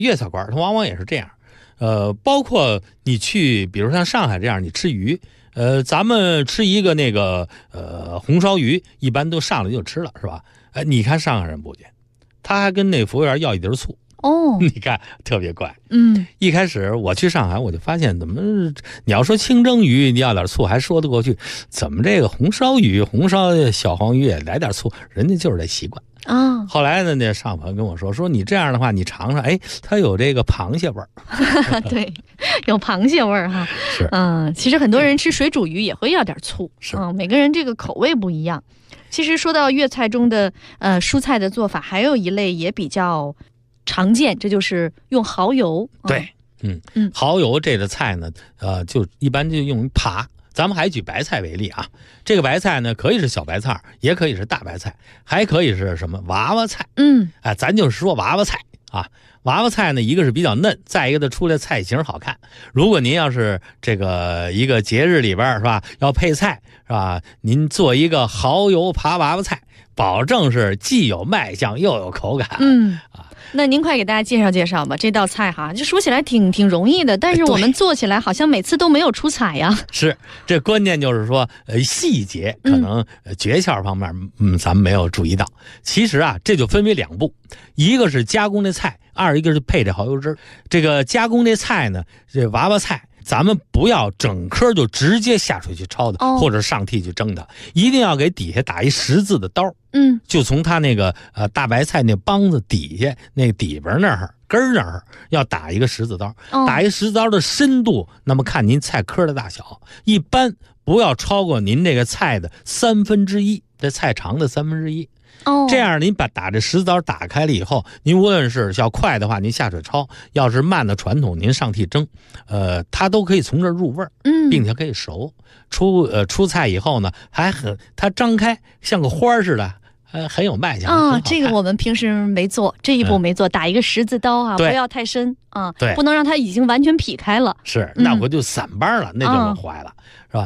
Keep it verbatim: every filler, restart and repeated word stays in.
粤菜馆它往往也是这样。呃，包括你去，比如像上海这样，你吃鱼，呃，咱们吃一个那个呃红烧鱼，一般都上来就吃了，是吧？哎，你看上海人不见，他还跟那服务员要一碟醋。 哦， 你看特别怪。 嗯， 一开始我去上海，我就发现怎么你要说清蒸鱼，你要点醋还说得过去，怎么这个红烧鱼、红烧小黄鱼也来点醋，人家就是这习惯。 啊， 后来呢，那上朋跟我说说你这样的话，你尝尝，哎，它有这个螃蟹味儿。 对，有螃蟹味儿哈。 是， 嗯，其实很多人吃水煮鱼也会要点醋， 是， 嗯，每个人这个口味不一样。其实说到粤菜中的呃蔬菜的做法，还有一类也比较常见，这就是用蚝油。 对，嗯嗯，蚝油这个菜呢，呃，就一般就用于扒。咱们还举白菜为例啊，这个白菜呢，可以是小白菜，也可以是大白菜，还可以是什么娃娃菜。 嗯， 哎，咱就是说娃娃菜啊。娃娃菜呢，一个是比较嫩，再一个的出来菜型好看。如果您要是这个一个节日里边是吧，要配菜是吧，您做一个蚝油扒娃娃菜，保证是既有卖相又有口感。 嗯啊。那您快给大家介绍介绍吧，这道菜哈，就说起来挺挺容易的，但是我们做起来好像每次都没有出彩呀。 是，这关键就是说，呃，细节可能呃诀窍方面，嗯，咱们没有注意到。其实啊，这就分为两步，一个是加工的菜，二一个是配这蚝油汁。这个加工的菜呢，这娃娃菜。咱们不要整颗就直接下水去焯的，哦、或者上屉去蒸的，一定要给底下打一十字的刀。 嗯， 就从它那个呃大白菜那帮子底下那底边那儿根儿那儿要打一个十字刀，哦、打一十字刀的深度，那么看您菜颗的大小，一般不要超过您这个菜的三分之一，这菜长的三分之一。 哦， 这样您把打这十字刀打开了以后，您无论是要快的话，您下水焯；要是慢的传统，您上屉蒸，呃，它都可以从这儿入味儿， 嗯， 并且可以熟。出呃出菜以后呢，还很它张开像个花似的。呃，很有卖相啊！这个我们平时没做，这一步没做，嗯、打一个十字刀啊，不要太深啊， 对， 不能让它已经完全劈开了。 是，那我就散瓣了，嗯、那就坏了。